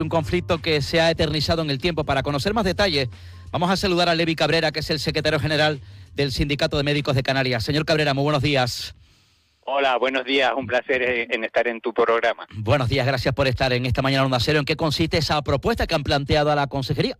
Un conflicto que se ha eternizado en el tiempo. Para conocer más detalles, vamos a saludar a Levi Cabrera, que es el secretario general del Sindicato de Médicos de Canarias. Señor Cabrera, muy buenos días. Hola, buenos días. Un placer en estar en tu programa. Buenos días, gracias por estar en esta mañana Onda Cero. ¿En qué consiste esa propuesta que han planteado a la consejería?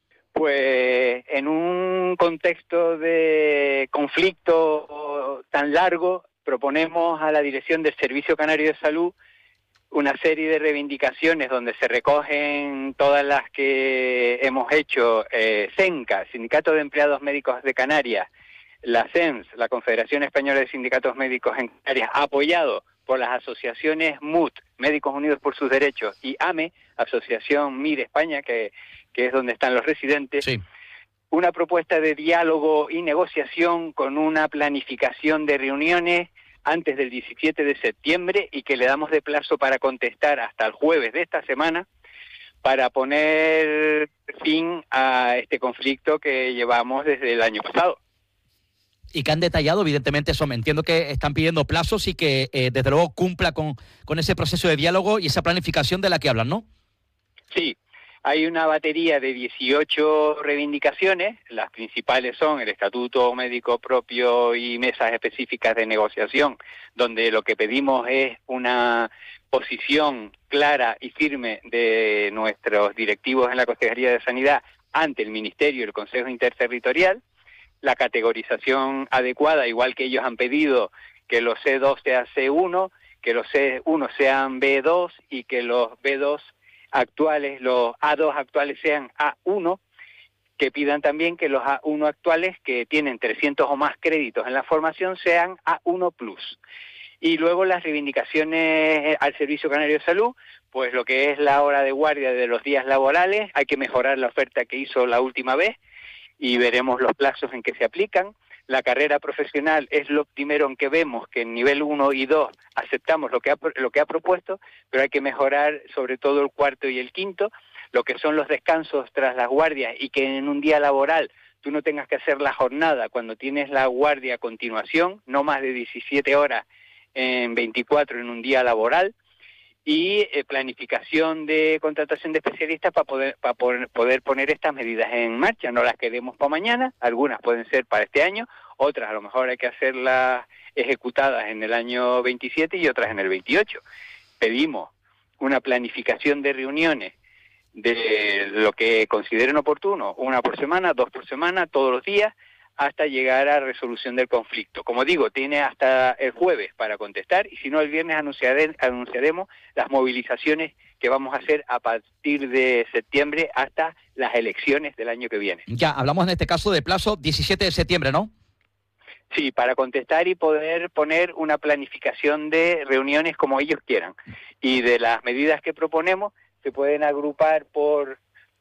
Pues en un contexto de conflicto tan largo, proponemos a la Dirección del Servicio Canario de Salud una serie de reivindicaciones donde se recogen todas las que hemos hecho CENCA, Sindicato de Empleados Médicos de Canarias, la CEMS, la Confederación Española de Sindicatos Médicos en Canarias, apoyado por las asociaciones MUT, Médicos Unidos por sus Derechos, y AME, Asociación MIR España, que es donde están los residentes. Sí. Una propuesta de diálogo y negociación con una planificación de reuniones antes del 17 de septiembre y que le damos de plazo para contestar hasta el jueves de esta semana para poner fin a este conflicto que llevamos desde el año pasado. Y que han detallado, evidentemente, eso. Me entiendo que están pidiendo plazos y que, desde luego, cumpla con ese proceso de diálogo y esa planificación de la que hablan, ¿no? Sí. Hay una batería de 18 reivindicaciones, las principales son el Estatuto Médico Propio y mesas específicas de negociación, donde lo que pedimos es una posición clara y firme de nuestros directivos en la Consejería de Sanidad ante el Ministerio y el Consejo Interterritorial, la categorización adecuada, igual que ellos han pedido que los C2 sean C1, que los C1 sean B2 y que los B2 actuales, los A2 actuales sean A1, que pidan también que los A1 actuales que tienen 300 o más créditos en la formación sean A1+. Y luego las reivindicaciones al Servicio Canario de Salud, pues lo que es la hora de guardia de los días laborales, hay que mejorar la oferta que hizo la última vez y veremos los plazos en que se aplican. La carrera profesional es lo primero en que vemos que en nivel 1 y 2 aceptamos lo que ha propuesto, pero hay que mejorar sobre todo el cuarto y el quinto, lo que son los descansos tras las guardias y que en un día laboral tú no tengas que hacer la jornada cuando tienes la guardia a continuación, no más de 17 horas en 24 en un día laboral, y planificación de contratación de especialistas para poder poner estas medidas en marcha. No las queremos para mañana, algunas pueden ser para este año, otras a lo mejor hay que hacerlas ejecutadas en el año 27 y otras en el 28. Pedimos una planificación de reuniones de lo que consideren oportuno, una por semana, dos por semana, todos los días, hasta llegar a resolución del conflicto. Como digo, tiene hasta el jueves para contestar y si no el viernes anunciaremos las movilizaciones que vamos a hacer a partir de septiembre hasta las elecciones del año que viene. Ya, hablamos en este caso de plazo 17 de septiembre, ¿no? Sí, para contestar y poder poner una planificación de reuniones como ellos quieran. Y de las medidas que proponemos se pueden agrupar por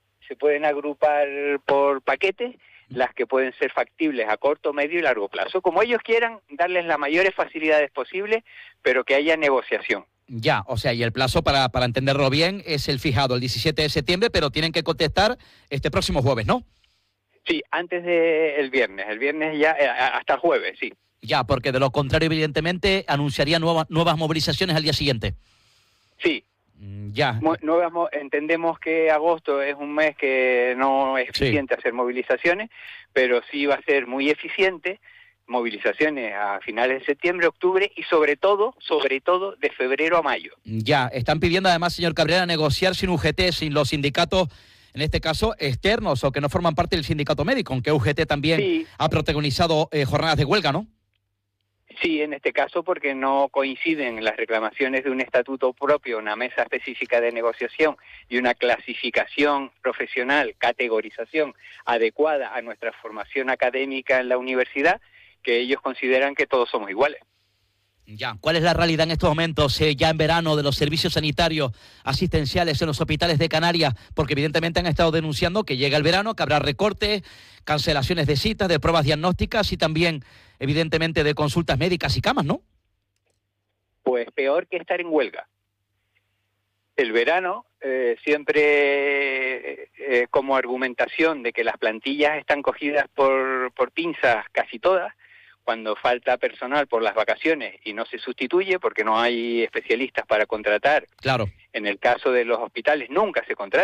paquetes, las que pueden ser factibles a corto, medio y largo plazo. Como ellos quieran, darles las mayores facilidades posibles, pero que haya negociación. Ya, o sea, y el plazo, para entenderlo bien, es el fijado, el 17 de septiembre, pero tienen que contestar este próximo jueves, ¿no? Sí, antes del viernes. El viernes ya, hasta el jueves, sí. Ya, porque de lo contrario, evidentemente, anunciaría nuevas movilizaciones al día siguiente. Sí. Ya. Entendemos que agosto es un mes que no es eficiente hacer movilizaciones, pero sí va a ser muy eficiente movilizaciones a finales de septiembre, octubre y sobre todo de febrero a mayo. Ya, están pidiendo además, señor Cabrera, negociar sin UGT, sin los sindicatos, en este caso externos o que no forman parte del sindicato médico, aunque UGT también ha protagonizado jornadas de huelga, ¿no? Sí, en este caso porque no coinciden las reclamaciones de un estatuto propio, una mesa específica de negociación y una clasificación profesional, categorización adecuada a nuestra formación académica en la universidad, que ellos consideran que todos somos iguales. Ya, ¿cuál es la realidad en estos momentos, ya en verano, de los servicios sanitarios asistenciales en los hospitales de Canarias? Porque evidentemente han estado denunciando que llega el verano, que habrá recortes, cancelaciones de citas, de pruebas diagnósticas y también, evidentemente, de consultas médicas y camas, ¿no? Pues peor que estar en huelga. El verano, siempre como argumentación de que las plantillas están cogidas por pinzas casi todas, cuando falta personal por las vacaciones y no se sustituye porque no hay especialistas para contratar. Claro. En el caso de los hospitales nunca se contrata.